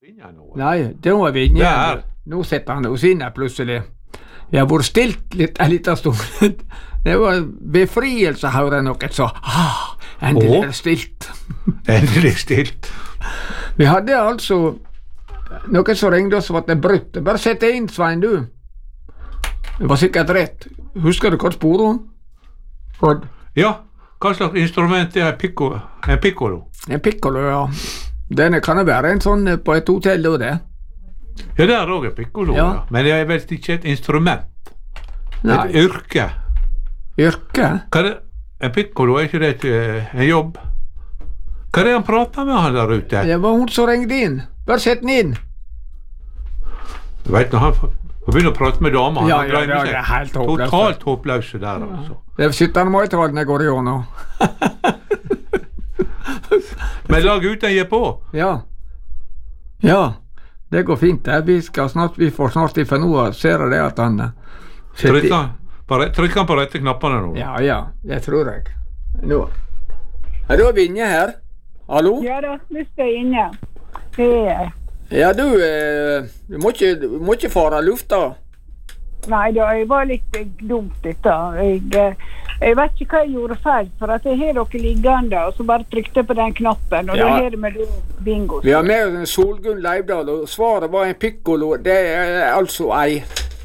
Nei, det var vi ikke. Nå sitter han hos inne plutselig. Jeg har vært stilt litt en liten stund. Det var befrielse, hører jeg noe så. Endelig er det stilt. Endelig stilt. Vi hadde altså noen som ringde oss og var brutt. Bare sett inn, Svein, du. Det var sikkert rett. Husker du hva sporet hun? Ja, hva slags instrument er piccolo? En piccolo? En piccolo, ja. Denne kan det være en sånn på et hotell og det. Ja, det er også en piccolo, ja. Men det er vel ikke et instrument. Nei. Et yrke. Yrke? Hva er det? En piccolo, er ikke det en jobb? Hva er det han prater med han der ute? Det var hun som ringde inn. Bare sett den inn. Du vet, når han begynner å prate med damer, ja, det er helt håpløst. Totalt håpløse der, altså. Det er 17. mai-talen jeg går i år nå. Men lag ut den gir på. Ja. Ja, det går fint. Vi får snart i for nå, ser jeg det at han Trykk han på rette knappene nå. Ja, det tror jeg. Nå. Er du inne her? Hallo? Ja da, vi skal inne. Ja, du må ikke fare lufta. Nei da, jeg var litt dumt dette. Jeg vet ikke hva jeg gjorde feil, for at jeg har dere liggende, og så bare trykte på den knappen, og da har det med bingo. Vi har med Solgunn Leivdal, og svaret var en piccolo, det er altså ei.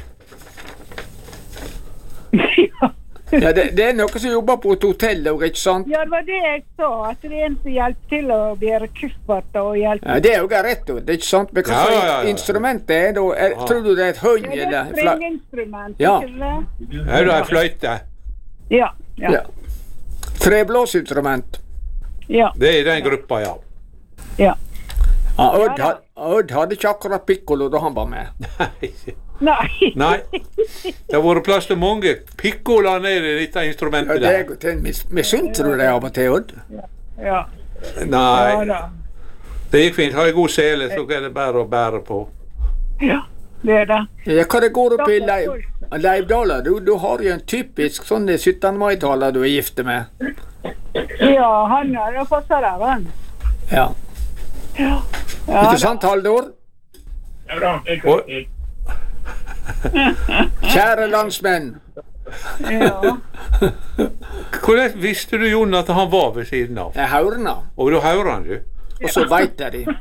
Ja, det er noe som jobber på et hotell, ikke sant? Ja, det var det jeg sa, at det er en som hjelper til å bære kufferter og hjelpe. Ja, det er jo rett, det er ikke sant? Men hva slags instrument det er da? Tror du det er et høy, eller? Det er et strenginstrument, ja. Ikke det? Er det en fløyte? Ja. Treblåsinstrument. Ja. Det er i den gruppa, ja. Ja. Odd hadde ikke akkurat piccolo da han var med. Nei. Det har vært plass til mange piccoloer ned i dette instrumentet der. Misunter du det av og til, Odd? Ja. Nei. Det gikk fint. Har jeg god sele, så er det bare å bære på. Ja, det er det. Ja, hva det går opp i Leivdala? Du har jo en typisk sånn 17. mai-taler du er gifte med. Ja, han er og passer der, han. Ja. Ikke sant, Haldor? Ja da, Kjære landsmenn. Ja. Hvordan visste du, Jon, at han var ved siden av? Jeg hører han. Og du hører han, du? Og så vet jeg det.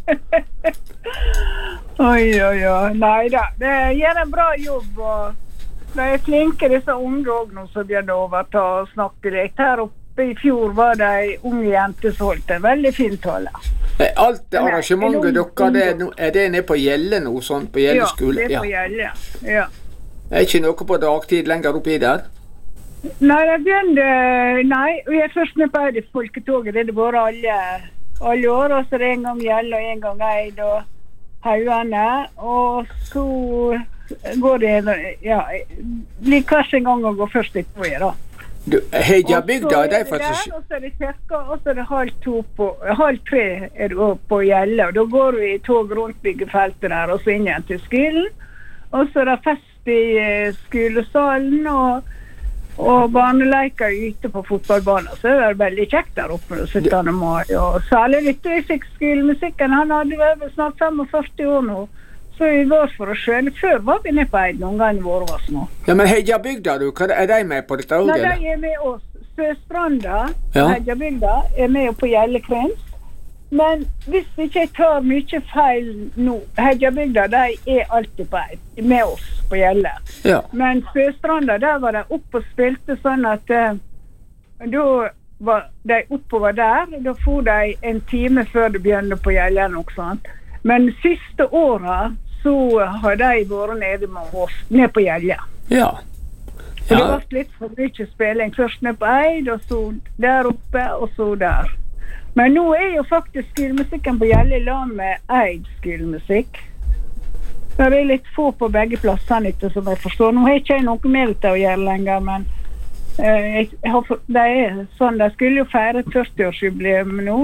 Oi. Neida, det gjør en bra jobb, og de er flinke, disse unge også nå, som begynner å overta og snakke litt. Her oppe i fjor var det en unge jente som holdt en veldig fin tale. Alt det arrangementet dere, er det nede på Gjelle nå, sånn på Gjelle skole? Ja, det er på Gjelle, ja. Er ikke noe på dagtid lenger oppi der? Nei, det begynte, vi er først med på det folketoget, det er bare alle år, og så er det en gang Gjelle og en gang Eid og Haugane, og så går det, blir kanskje en gang å gå først litt på da. Hedjabygda, det er faktisk... Og så er det kirka, og så er det 2:30 er det på Gjelle, og da går vi i tog rundt byggefeltet der, og så inn igjen til skolen, og så er det fest i skolesalen, og barneleker ute på fotballbanen, så er det veldig kjekt der oppe, 17. mai, og særlig litt skolemusikken, han hadde vel snart 45 år nå, så vi var for oss selv. Før var vi nede på Eid noen ganger våre var små. Ja, men Hedjabygda, er de med på dette også? Nei, de er med oss. Søstranda, Hedjabygda, er med på Gjellekrins. Men hvis ikke jeg tar mye feil nå, Hedjabygda, de er alltid på Eid, med oss på Gjelle. Ja. Men Søstranda, der var de oppe og spilte sånn at da var de oppover der, da får de en time før de begynner på Gjelle og sånt. Men siste året så har de vært nede med oss, ned på Gjelle. Ja. Og det var litt for mye spilling. Først ned på Eid, og så der oppe, og så der. Men nå er jo faktisk skolemusikken på Gjelle lag med Eid skolemusikk. Det er litt få på begge plassene, ikke som jeg forstår. Nå har ikke jeg noe med det å gjøre lenger, men det er sånn, de skulle jo feire 40-årsjubileum nå.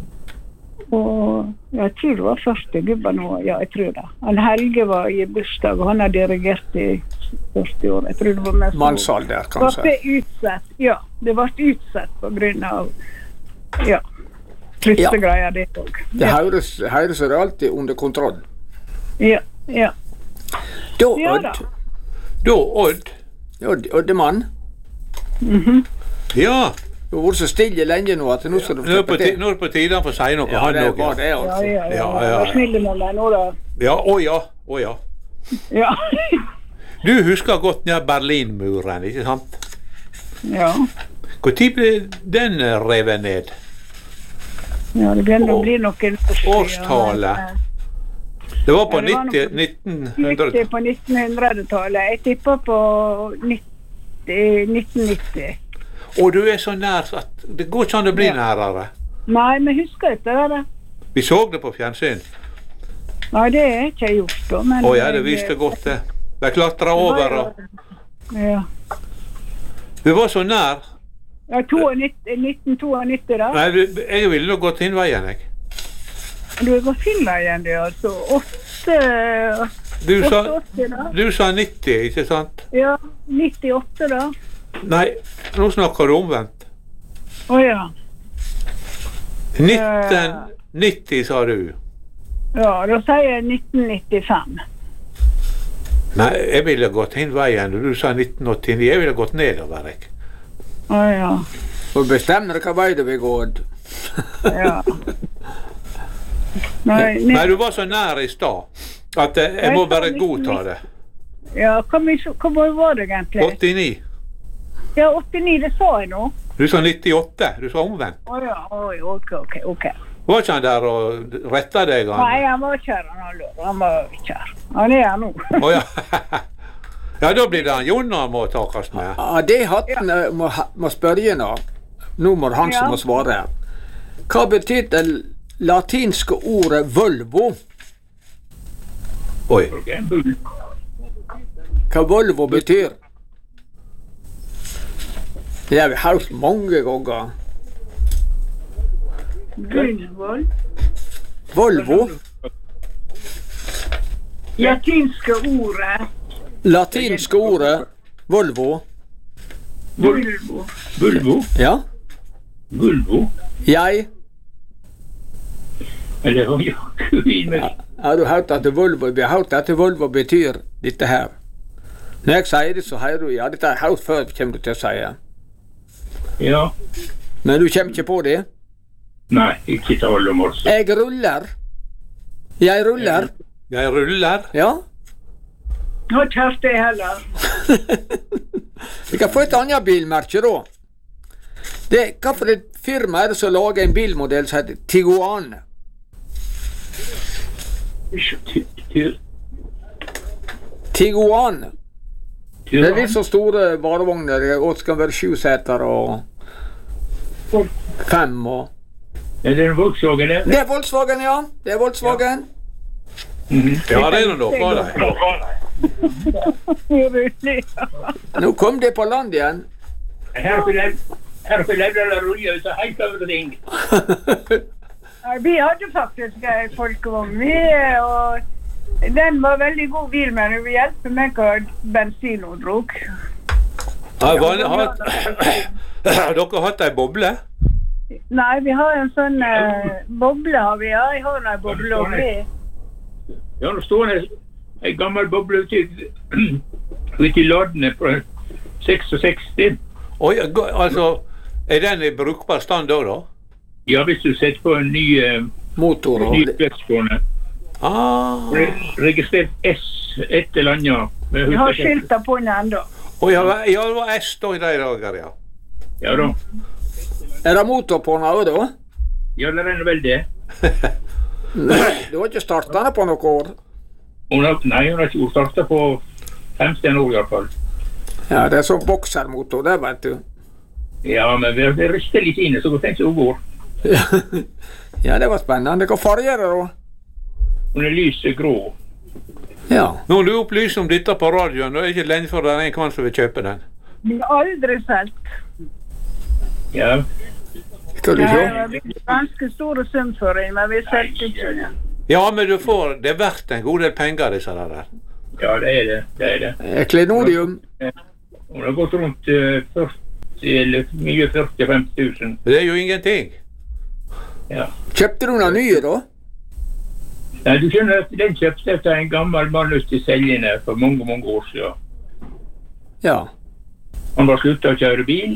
Og jeg tror det var 40 gubber nå, ja, jeg tror det. Han Helge var i bursdag, og han har dirigert i 40 år. Jeg tror det var mest... Mannsalder, kanskje? Det ble utsatt, ja. Det ble utsatt på grunn av, flyttegreier det også. Det høres det alltid under kontroll. Ja. Da, Odd. Oddemann. Ja. Du har vært så stille lenge nå at nå skal du Nå er det på tide han får si noe. Ja, det var det altså. Ja. Vær snille med meg nå da. Ja, å ja. Ja. Du husker godt den Berlinmuren, ikke sant? Ja. Hvor tid ble den revet ned? Ja, det begynner å bli noen årstallet. Det var på 1900. På 1900-tallet. Jeg tipper på 1990. Og du er så nær at det går ikke an å bli nærere. Nei, men husker ikke det. Vi så det på fjernsyn. Nei, det er ikke jeg gjort da. Men ja, det viste godt det. De klatret over og... Ja. Vi var så nær. Ja, 1992 da. Nei, jeg ville nok gått inn veien, jeg. Du har gått inn veien, det altså. 88 da. Du sa 90, ikke sant? Ja, 98 da. Nei, nå snakker du omvendt. Åja. 1990, sa du. Ja, da sier jeg 1995. Nei, jeg ville gått inn veien. Du sa 1989. Jeg ville gått nedover, jeg. Åja. Og bestemmer hva vei du vil gå. Ja. Nei, du var så nær i stad at jeg må bare godta det. Ja, hva var det egentlig? 89. Ja, 89, det sa jeg nå. Du sa 98, du sa omvendt. Åja, ok. Var ikke han der og rettet deg? Nei, han var ikke her, han var ikke her. Han er her nå. Ja. Ja, da blir det han Jonna må takast med. Ja, det hatten må spørre nå. Nå må han som må svare. Hva betyr det latinske ordet Volvo? Oi. Hva Volvo betyr? Det har vi hørt mange ganger. Volvo? Latinske ordet. Latinske ordet Volvo. Volvo? Ja. Volvo? Jeg. Eller Har du hørt at Volvo, vi har hørt at Volvo betyr dette her? Når jeg sier det, så hører du, ja, dette har jeg hørt før, kommer du til å si. Ja. Men du kommer ikke på det? Nei, ikke tale om oss. Jeg ruller. Jeg ruller. Jeg ruller? Ja. Nå kjørte jeg heller. Vi kan få et annet bilmerke da. Hva for et firma er det som lager en bilmodell som heter Tiguan? Tiguan. Det er litt så store varevogner. Det skal være 7 seter og 5 og... Er det en Volkswagen? Det er Volkswagen, ja. Det er Volkswagen. Ja, det er noe fra deg. Nå kom det på land igjen. Her får levde rulle ut av helt over ting. Vi hadde faktisk en folkevogn, og den var veldig god bil, men vi hjelper meg å bensin og drog. Har dere hatt en boble? Nei, vi har en sånn boble, har vi. Ja, jeg har en boble og vi. Ja, nå står det en gammel boble ute i ladene på 66. Oi, altså, er den i brukbar stand da? Ja, hvis du setter på en ny motor og ny vekstskåne. Registrert S et eller annet. Vi har skiltet på den enda. Ja, det var S da i de dager, ja. Ja da. Er det motor på den også da? Ja, det er vel det. Nei, du har ikke startet den på noen år? Nei, hun har ikke startet på 15 år i hvert fall. Ja, det er sånn boksermotor, det vet du. Ja, men det rister litt inne, så godt tenker jeg hun går. Ja, det var spennende. Hva farge er det da? Hun er lysegrå. Ja. Når du opplyser om dette på radioen, da er det ikke lenge for det er en kvann som vil kjøpe den. Vi har aldri selv. Ja. Skal du se? Det er ganske store sum for en, men vi selv ikke. Ja, men du får, det er verdt en god del penger, disse der. Ja, det er det. Det er det. Klenodium. Hun har gått rundt 40 eller mye 40-50 000. Det er jo ingenting. Ja. Kjøpte du noen nye da? Nei, du skjønner at den kjøpte etter en gammel mann ute i Seljene for mange år siden. Ja. Han var sluttet å kjøre bil.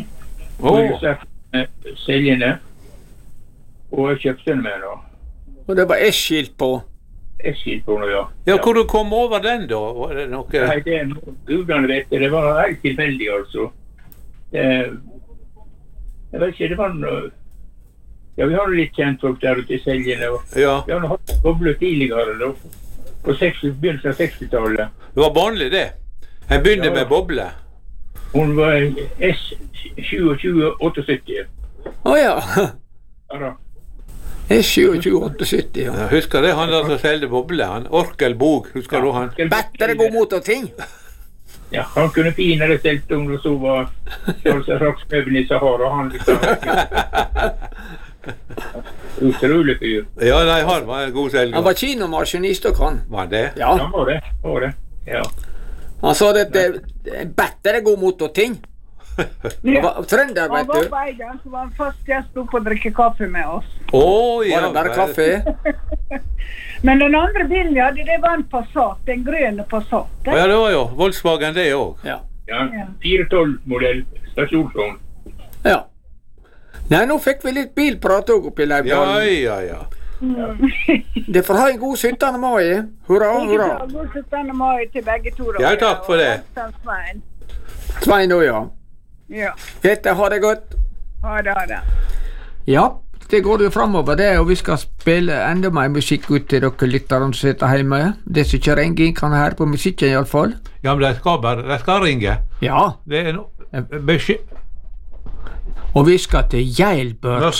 Seljene. Og jeg kjøpte den med nå. Og det var S-skilt på? S-skilt på nå, ja. Ja, hvor du kom over den da? Var det noe? Nei, det er gudene vet det. Det var helt tilfeldig, altså. Jeg vet ikke, det var noe... Ja, vi har litt kjent folk der ute i Seljene. Ja. Vi har hatt bobler tidligere da. På begynnelsen av 60-tallet. Det var vanlig det. Jeg begynte med bobler. Hun var S2778. Åja. Ja da. S2778, ja. Jeg husker det, han der som selgte bobler. Han Orkel Bog, husker du han? Bedre god motorting. Ja, han kunne finere stelt om det så var raksmøven i Sahara. Han liksom... Utrolig fyr. Ja, nei, han var en god selger. Han var kinomaskinist og kan. Var det? Ja. Han var det. Ja. Han sa det er bedre god motorting. Trønder, vet du. Han var på en gang, så var han fast gjest oppe og drikke kaffe med oss. Ja. Var det bare kaffe? Men den andre bilen jeg hadde, det var en Passat, en grønne Passat. Ja, det var jo Volkswagen det også. Ja. 412-modell stasjonsvogn. Ja. Nei, nå fikk vi litt bilprat også oppi Leivdalen. Ja. Det får ha en god 17. mai. Hurra. God 17. mai til begge to. Ja, takk for det. Svein og ja. Ja. Dette, ha det godt. Ha det. Ja, det går jo fremover det, og vi skal spille enda mer musikk ut til dere lyttere som sitter hjemme. Det som ikke ringer inn kan høre på musikken i alle fall. Ja, men de skal ringe. Ja. Det er beskjed. Og vi skal til Jailbird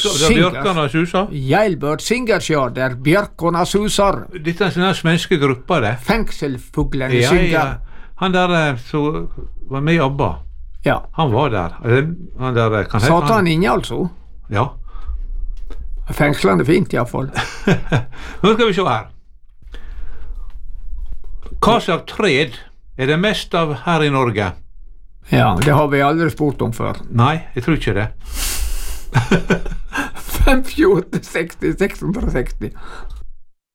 Singers, ja, der bjørkene suser. Dette er en sånn svenske gruppa, det. Fengselfuglene synger. Ja. Han der som var med i ABBA. Ja. Han var der. Han der, kan satt han inne, altså? Ja. Fengslene fint, i hvert fall. Nå skal vi se her. Hva slags tred er det mest av her i Norge? Ja, det har vi aldri spurt om før. Nei, jeg tror ikke det. 58, 60, 660.